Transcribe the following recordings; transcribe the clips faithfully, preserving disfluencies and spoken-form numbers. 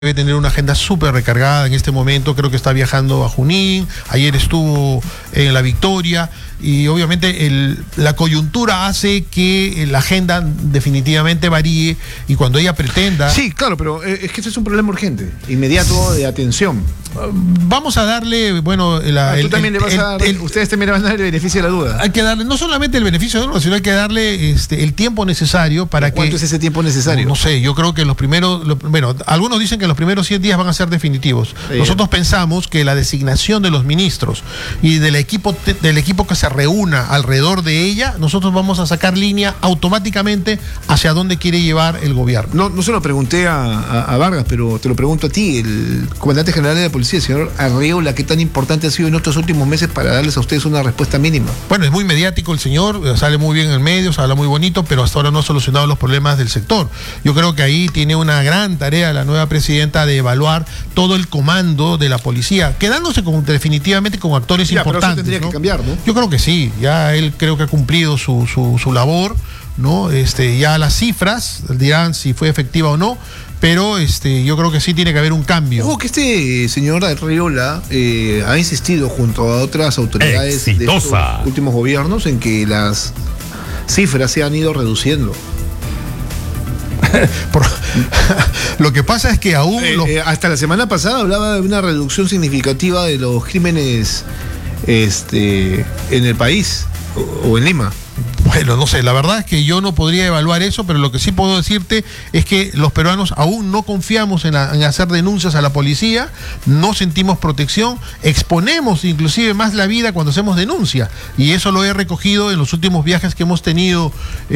Debe tener una agenda súper recargada en este momento. Creo que está viajando a Junín, ayer estuvo en La Victoria, y obviamente el, la coyuntura hace que la agenda definitivamente varíe, y cuando ella pretenda... Sí, claro, pero es que ese es un problema urgente, inmediato, de atención. Vamos a darle, bueno... La, ah, el, tú también el, le vas a dar, el, ustedes también le van a dar el beneficio de la duda. Hay que darle no solamente el beneficio de la duda, sino hay que darle este, el tiempo necesario para que... ¿Cuánto es ese tiempo necesario? No, no sé, yo creo que los primeros... Lo, bueno, algunos dicen que los primeros cien días van a ser definitivos. Sí. Nosotros pensamos que la designación de los ministros y del equipo, del equipo que se reúna alrededor de ella, nosotros vamos a sacar línea automáticamente hacia dónde quiere llevar el gobierno. No, no se lo pregunté a, a, a Vargas, pero te lo pregunto a ti, el comandante general de la policía, el señor Arriola, ¿qué tan importante ha sido en estos últimos meses para darles a ustedes una respuesta mínima? Bueno, es muy mediático el señor, sale muy bien en el medio, se habla muy bonito, pero hasta ahora no ha solucionado los problemas del sector. Yo creo que ahí tiene una gran tarea la nueva presidenta de evaluar todo el comando de la policía, quedándose con, definitivamente con actores ya, importantes. Pero eso tendría, ¿no?, que cambiar, ¿no? Yo creo que sí, ya él creo que ha cumplido su, su, su labor, ¿no? Este, ya las cifras dirán si fue efectiva o no, pero este, yo creo que sí tiene que haber un cambio. Ojo que este señor Arriola eh, ha insistido junto a otras autoridades Exitosa. de estos últimos gobiernos en que las cifras se han ido reduciendo. Por, lo que pasa es que aún eh, los... eh, hasta la semana pasada hablaba de una reducción significativa de los crímenes este, en el país o, o en Lima. Bueno, no sé, la verdad es que yo no podría evaluar eso, pero lo que sí puedo decirte es que los peruanos aún no confiamos en, la, en hacer denuncias a la policía, no sentimos protección, exponemos inclusive más la vida cuando hacemos denuncia, y eso lo he recogido en los últimos viajes que hemos tenido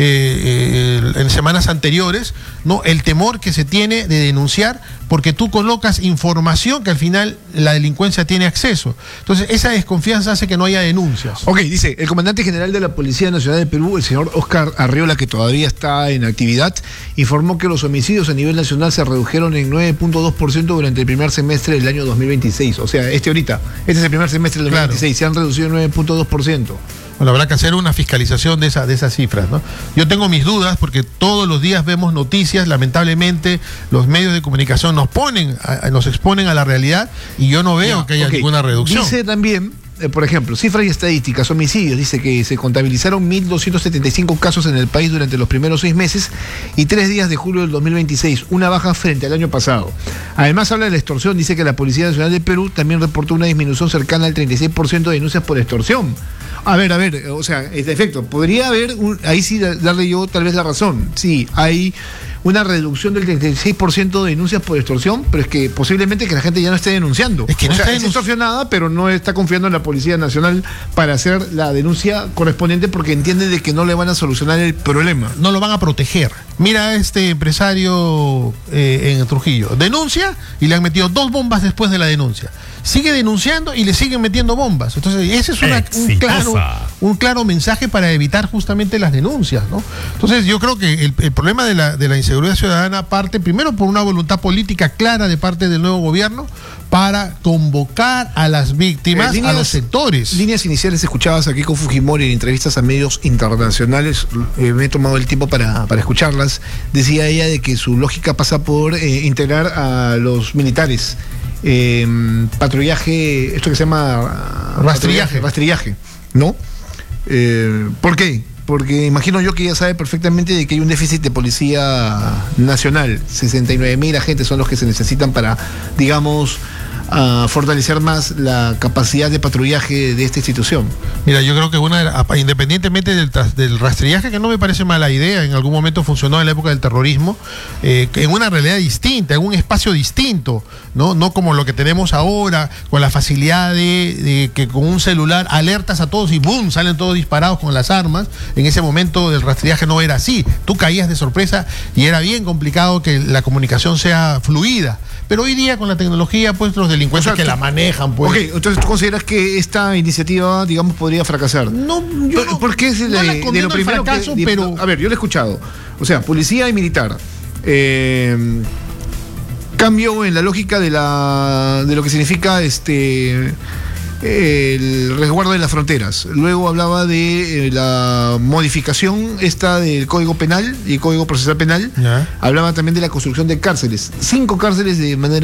eh, eh, en semanas anteriores, ¿no? El temor que se tiene de denunciar, porque tú colocas información que al final la delincuencia tiene acceso. Entonces, esa desconfianza hace que no haya denuncias. Ok, dice, el comandante general de la Policía Nacional de Perú, el señor Oscar Arriola, que todavía está en actividad, informó que los homicidios a nivel nacional se redujeron en nueve punto dos por ciento durante el primer semestre del año dos mil veintiséis. O sea, este ahorita, este es el primer semestre del dos mil veintiséis, claro. Se han reducido en nueve punto dos por ciento. Bueno, habrá que hacer una fiscalización de, esa, de esas cifras, ¿no? Yo tengo mis dudas porque todos los días vemos noticias, lamentablemente los medios de comunicación nos ponen, a, nos exponen a la realidad, y yo no veo no, que haya okay. ninguna reducción. Dice también, eh, por ejemplo, cifras y estadísticas, homicidios, dice que se contabilizaron mil doscientos setenta y cinco casos en el país durante los primeros seis meses y tres días de julio del dos mil veintiséis, una baja frente al año pasado. Además habla de la extorsión, dice que la Policía Nacional de Perú también reportó una disminución cercana al treinta y seis por ciento de denuncias por extorsión. A ver, a ver, o sea, es de efecto, podría haber, un, ahí sí darle yo tal vez la razón, sí, hay una reducción del treinta y seis por ciento de denuncias por extorsión, pero es que posiblemente que la gente ya no esté denunciando. Es que no o sea, está es extorsionada, pero no está confiando en la Policía Nacional para hacer la denuncia correspondiente porque entiende de que no le van a solucionar el problema. No lo van a proteger. Mira a este empresario eh, en Trujillo, denuncia y le han metido dos bombas después de la denuncia. Sigue denunciando y le siguen metiendo bombas. Entonces, ese es una, un, claro, un claro mensaje para evitar justamente las denuncias, ¿no? Entonces, yo creo que el, el problema de la, de la inseguridad ciudadana parte primero por una voluntad política clara de parte del nuevo gobierno para convocar a las víctimas, eh, líneas, a los sectores. Líneas iniciales escuchabas aquí con Fujimori en entrevistas a medios internacionales, eh, me he tomado el tiempo para, para escucharlas. Decía ella de que su lógica pasa por eh, integrar a los militares. Eh, patrullaje, esto que se llama rastrillaje, rastrillaje, ¿no? Eh, ¿Por qué? Porque imagino yo que ya sabe perfectamente de que hay un déficit de policía nacional. sesenta y nueve mil agentes son los que se necesitan para, digamos, a fortalecer más la capacidad de patrullaje de esta institución. Mira, yo creo que una, independientemente del, del rastrillaje, que no me parece mala idea, en algún momento funcionó en la época del terrorismo, eh, en una realidad distinta, en un espacio distinto, ¿no? No como lo que tenemos ahora, con la facilidad de, de que con un celular alertas a todos y ¡boom!, salen todos disparados con las armas. En ese momento el rastrillaje no era así, tú caías de sorpresa y era bien complicado que la comunicación sea fluida. Pero hoy día con la tecnología, pues los delincuentes, o sea, que tú, la manejan, pues. Ok, entonces tú consideras que esta iniciativa, digamos, podría fracasar. No, yo no, ¿Por qué es de, no la de lo primero fracaso, que, pero... A ver, yo lo he escuchado. O sea, policía y militar. Eh, cambio en la lógica de la de lo que significa este el resguardo de las fronteras. Luego hablaba de eh, la modificación esta del Código Penal y el Código Procesal Penal. Ya. Hablaba también de la construcción de cárceles. Cinco cárceles de manera